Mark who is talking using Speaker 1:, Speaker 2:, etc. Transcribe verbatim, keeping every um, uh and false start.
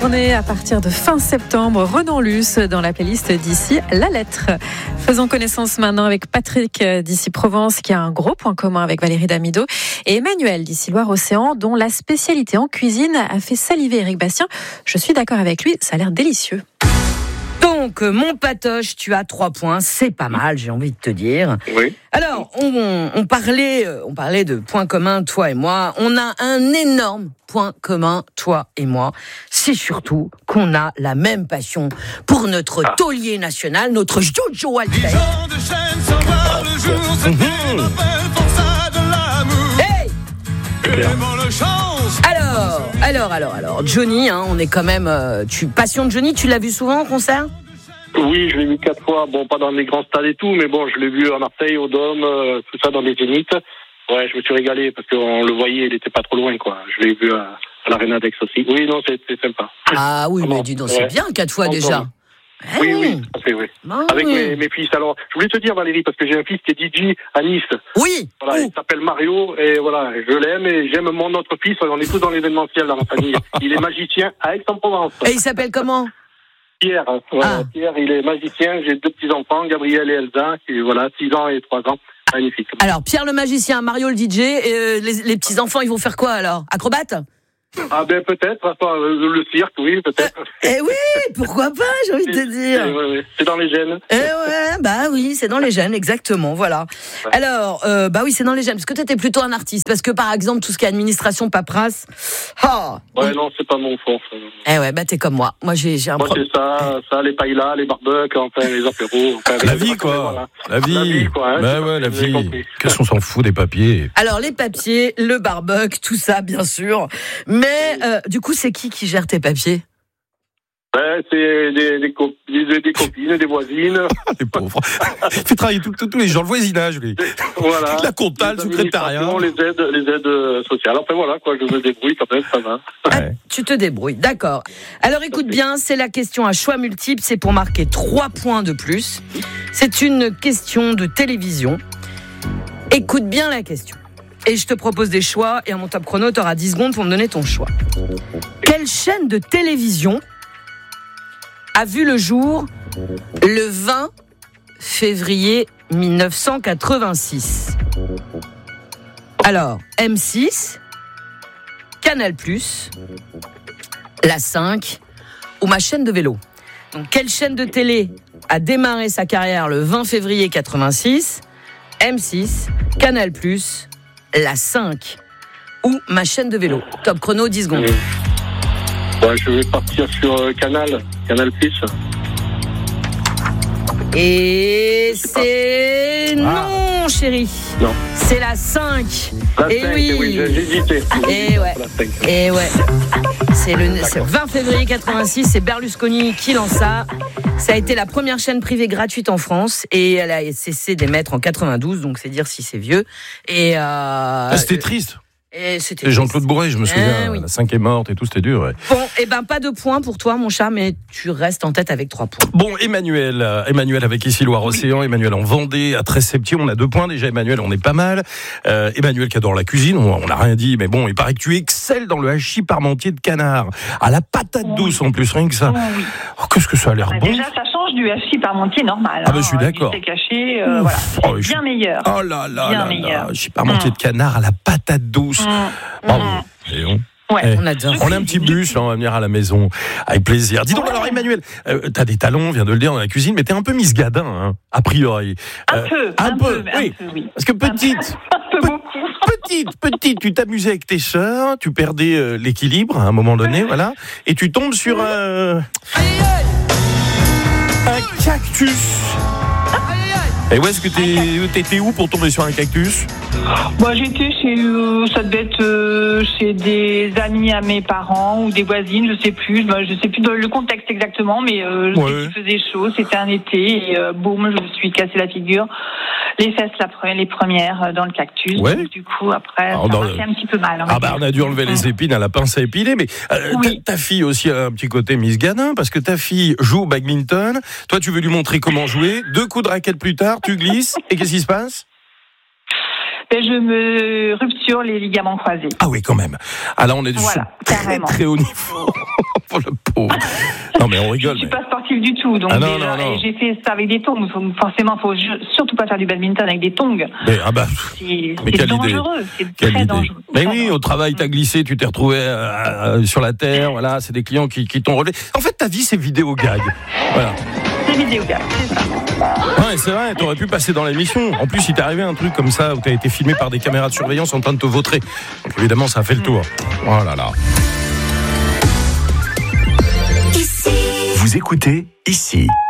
Speaker 1: tournée à partir de fin septembre. Renan Luce dans la playlist d'ici la lettre. Faisons connaissance maintenant avec Patrick d'ici Provence qui a un gros point commun avec Valérie Damido et Emmanuel d'ici Loire-Océan dont la spécialité en cuisine a fait saliver Éric Bastien. Je suis d'accord avec lui, ça a l'air délicieux.
Speaker 2: Donc, mon patoche, tu as trois points, c'est pas mal, j'ai envie de te dire.
Speaker 3: Oui.
Speaker 2: Alors, on, on, parlait, on parlait de points communs, toi et moi. On a un énorme point commun, toi et moi. C'est surtout qu'on a la même passion pour notre ah. taulier national, notre Jojo Alter. Les gens de chaîne sans voir le jour, c'était ma belle forçat de l'amour. Hey! Le chance. Alors, alors, alors, alors, Johnny, hein, on est quand même... Euh, tu, passion de Johnny, tu l'as vu souvent en concert ?
Speaker 3: Oui, je l'ai vu quatre fois. Bon, pas dans les grands stades et tout, mais bon, je l'ai vu à Marseille, au Dôme, euh, tout ça dans les Zéniths. Ouais, je me suis régalé parce qu'on le voyait, il était pas trop loin, quoi. Je l'ai vu à, à l'Arena d'Aix aussi. Oui, non, c'est, c'est sympa.
Speaker 2: Ah oui, Comment mais dis donc, c'est ouais. bien quatre fois Encore. déjà.
Speaker 3: Oui, hey. oui, tout à fait, oui. Bon, Avec oui. Mes, mes fils. Alors, je voulais te dire, Valérie, parce que j'ai un fils qui est D J à Nice.
Speaker 2: Oui.
Speaker 3: Voilà, il s'appelle Mario, et voilà, je l'aime, et j'aime mon autre fils. On est tous dans l'événementiel dans ma famille. Il est magicien à Aix-en-Provence.
Speaker 2: Et il s'appelle comment ?
Speaker 3: Pierre, voilà, ah. Pierre, il est magicien. J'ai deux petits-enfants, Gabriel et Elsa, qui, voilà, six ans et trois ans. Magnifique.
Speaker 2: Alors, Pierre le magicien, Mario le D J, et euh, les, les petits-enfants, ils vont faire quoi alors ? Acrobates ?
Speaker 3: Ah ben peut-être, enfin, le cirque, oui, peut-être.
Speaker 2: Eh oui, pourquoi pas, j'ai envie de te dire.
Speaker 3: Eh, oui, oui. C'est dans les gènes.
Speaker 2: Eh ouais, bah oui, c'est dans les gènes, exactement, voilà. Ouais. Alors, euh, bah oui, c'est dans les gènes, parce que toi, t'es plutôt un artiste, parce que par exemple, tout ce qui est administration, paperasse, oh,
Speaker 3: ouais, on... non, c'est pas mon fort.
Speaker 2: Eh ouais, bah t'es comme moi. Moi, j'ai, j'ai un
Speaker 3: problème. Moi, pro... c'est ça, ça, les paillas, les barbecues, enfin, les apéros. Enfin,
Speaker 4: la, vie, quoi. Voilà. la vie, la vie, quoi. Hein, bah ouais, la vie. Qu'est-ce qu'on s'en fout des papiers ?
Speaker 2: Alors, les papiers, le barbecue, tout ça, bien sûr. Mais, euh, du coup, c'est qui qui gère tes papiers ?
Speaker 3: Ben, c'est des, des, co- des, des copines, des voisines.
Speaker 4: Les pauvres. Il fait travailler tous les gens, le voisinage, lui.
Speaker 3: Voilà.
Speaker 4: La comptable, le secrétariat.
Speaker 3: Les aides, les aides sociales. Enfin voilà, quoi, je me débrouille quand même, ça va.
Speaker 2: Ah, tu te débrouilles, d'accord. Alors écoute bien, c'est la question à choix multiple, c'est pour marquer trois points de plus. C'est une question de télévision. Écoute bien la question. Et je te propose des choix, et à mon top chrono, tu auras dix secondes pour me donner ton choix. Quelle chaîne de télévision a vu le jour le vingt février dix-neuf cent quatre-vingt-six. Alors, M six, Canal plus, La cinq ou ma chaîne de vélo. Donc, quelle chaîne de télé a démarré sa carrière le vingt février quatre-vingt-six ? M six, Canal plus, La cinq ou ma chaîne de vélo. Top chrono, dix secondes.
Speaker 3: Ouais, je vais partir sur euh, Canal, Canal plus.
Speaker 2: Et c'est
Speaker 3: ah.
Speaker 2: non, chérie.
Speaker 3: Non.
Speaker 2: C'est la cinq.
Speaker 3: La
Speaker 2: et
Speaker 3: cinq,
Speaker 2: oui.
Speaker 3: oui, j'ai hésité.
Speaker 2: Et ouais. Et ouais. C'est le c'est vingt février quatre-vingt-six, c'est Berlusconi qui lance ça. Ça a été la première chaîne privée gratuite en France et elle a cessé d'émettre en quatre-vingt-douze, donc c'est dire si c'est vieux. Et euh,
Speaker 4: ah, c'était triste.
Speaker 2: Et c'était
Speaker 4: et Jean-Claude Bourret, je me souviens,
Speaker 2: eh, oui.
Speaker 4: la cinq est morte et tout, c'était dur. Ouais.
Speaker 2: Bon, et eh ben pas de points pour toi, mon chat, mais tu restes en tête avec trois points.
Speaker 4: Bon, Emmanuel, euh, Emmanuel avec ici Loire-Océan, oui. Emmanuel en Vendée, à Treize-Septier, on a deux points déjà. Emmanuel, on est pas mal. Euh, Emmanuel qui adore la cuisine, on n'a rien dit, mais bon, il paraît que tu excelles dans le hachis parmentier de canard, à la patate oui. douce en plus, rien que ça.
Speaker 5: Oui.
Speaker 4: Oh, qu'est-ce que ça a l'air
Speaker 5: bah,
Speaker 4: bon.
Speaker 5: Déjà, ça change du hachis parmentier normal.
Speaker 4: Ah bah, je suis
Speaker 5: hein,
Speaker 4: d'accord.
Speaker 5: C'est caché, euh, voilà.
Speaker 4: Oh,
Speaker 5: c'est bien
Speaker 4: je...
Speaker 5: meilleur.
Speaker 4: Oh là là
Speaker 5: bien
Speaker 4: là
Speaker 5: meilleur.
Speaker 4: là, hachis parmentier mmh. de canard à la patate douce.
Speaker 5: Mmh.
Speaker 4: Bravo.
Speaker 5: Mmh.
Speaker 4: Et on...
Speaker 2: Ouais,
Speaker 4: eh,
Speaker 2: on adore.
Speaker 4: On a un petit bus, là, on va venir à la maison, avec plaisir. Dis donc, alors Emmanuel, euh, t'as des talents, on vient de le dire, dans la cuisine, mais t'es un peu Miss Gadin, hein, a priori.
Speaker 5: Un euh, peu, un, un peu, peu, oui. Un peu, oui.
Speaker 4: Parce que petite,
Speaker 5: un peu beaucoup.
Speaker 4: petite, petite, tu t'amusais avec tes sœurs, tu perdais euh, l'équilibre à un moment donné, voilà, et tu tombes sur un, un cactus. Et où est-ce que t'es, t'étais où pour tomber sur un cactus ?
Speaker 5: Moi, j'étais chez, euh, ça devait être euh, chez des amis à mes parents ou des voisines, je sais plus, bah, je sais plus le contexte exactement, mais euh, je ouais. sais qu'il faisait chaud, c'était un été et euh, boum, je me suis cassé la figure, les fesses la, les premières dans le cactus. Ouais. Donc, du coup, après, alors, ça m'a fait un petit peu mal.
Speaker 4: Ah bah, on a dû enlever les épines à la pince à épiler, mais euh, oui. ta, ta fille aussi a un petit côté Miss Gadin, parce que ta fille joue au badminton. Toi, tu veux lui montrer comment jouer. Deux coups de raquette plus tard, tu glisses, et qu'est-ce qui se passe ?
Speaker 5: Et je me rupture les ligaments croisés.
Speaker 4: Ah oui, quand même. Ah là, on est du
Speaker 5: voilà,
Speaker 4: très, très haut niveau. Pour le Oh. Non mais on rigole.
Speaker 5: Je suis
Speaker 4: mais...
Speaker 5: pas sportive du tout, donc
Speaker 4: ah non,
Speaker 5: déjà,
Speaker 4: non, non.
Speaker 5: et j'ai fait ça avec des tongs. Forcément, faut surtout pas faire du badminton avec des tongs.
Speaker 4: Mais, ah bah,
Speaker 5: c'est
Speaker 4: mais
Speaker 5: c'est dangereux, idée. c'est
Speaker 4: quelle
Speaker 5: très
Speaker 4: idée.
Speaker 5: dangereux.
Speaker 4: Mais
Speaker 5: très
Speaker 4: oui,
Speaker 5: dangereux.
Speaker 4: au travail, t'as glissé, tu t'es retrouvé euh, euh, sur la terre. Voilà, c'est des clients qui, qui t'ont relevé. En fait, ta vie, c'est vidéo gag. Voilà.
Speaker 5: C'est vidéo gag, c'est ça.
Speaker 4: Ouais, c'est vrai, t'aurais pu passer dans l'émission. En plus, il t'est arrivé un truc comme ça où t'as été filmé par des caméras de surveillance en train de te vautrer. Donc évidemment, ça a fait le tour. Oh là là.
Speaker 6: Vous écoutez ici.